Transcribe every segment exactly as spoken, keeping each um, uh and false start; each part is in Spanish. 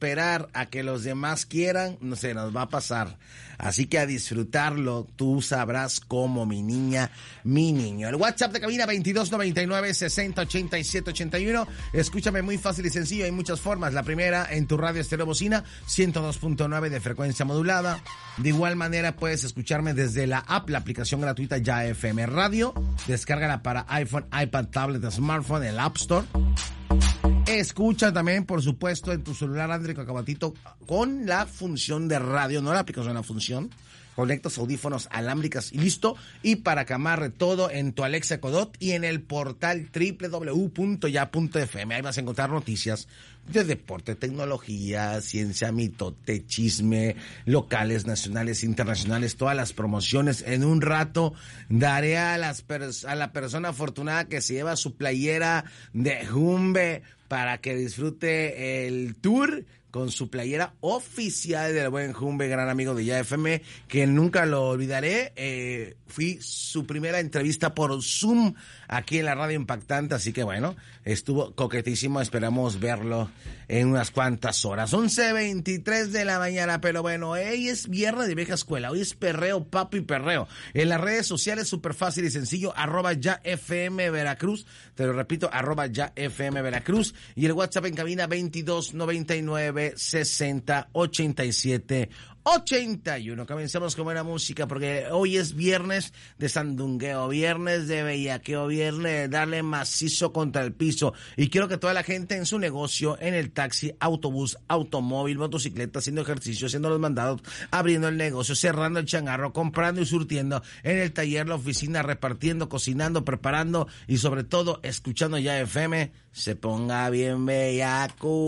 esperar a que los demás quieran, no se nos va a pasar. Así que a disfrutarlo, tú sabrás cómo, mi niña, mi niño. El WhatsApp de cabina veintidós noventa y nueve sesenta ochenta y siete ochenta y uno. Escúchame muy fácil y sencillo, hay muchas formas. La primera, en tu radio estéreo bocina, ciento dos punto nueve de frecuencia modulada. De igual manera puedes escucharme desde la app, la aplicación gratuita Ya F M Radio. Descárgala para iPhone, iPad, tablet, smartphone, el App Store. Escucha también, por supuesto, en tu celular Android Cacahuatito con la función de radio, no la aplicación, la función. Conectas audífonos alámbricas y listo. Y para que amarre todo en tu Alexa Codot y en el portal doble u doble u doble u punto ya punto f m. Ahí vas a encontrar noticias de deporte, tecnología, ciencia, mitote, chisme, locales, nacionales, internacionales, todas las promociones. En un rato daré a, las pers- a la persona afortunada que se lleva su playera de Jumbe para que disfrute el tour con su playera oficial del buen Jumbe, gran amigo de Ya F M, que nunca lo olvidaré. Eh, fui su primera entrevista por Zoom aquí en la radio impactante, así que bueno, estuvo coquetísimo, esperamos verlo en unas cuantas horas. once veintitrés de la mañana, pero bueno, hoy es viernes de vieja escuela, hoy es perreo, papi, perreo. En las redes sociales, súper fácil y sencillo, arroba Ya F M Veracruz, te lo repito, arroba Ya F M Veracruz, y el WhatsApp en cabina veintidós noventa y nueve sesenta ochenta y siete ochenta y uno. Comencemos con buena música porque hoy es viernes de sandungueo, viernes de bellaqueo, viernes de darle macizo contra el piso. Y quiero que toda la gente en su negocio, en el taxi, autobús, automóvil, motocicleta, haciendo ejercicio, haciendo los mandados, abriendo el negocio, cerrando el changarro, comprando y surtiendo, en el taller, la oficina, repartiendo, cocinando, preparando y sobre todo escuchando Ya F M, se ponga bien bellaco.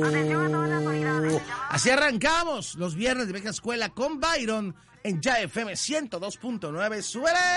Así arrancamos los viernes de vieja escuela con Byron en Ya F M ciento dos punto nueve. ¡Súbele!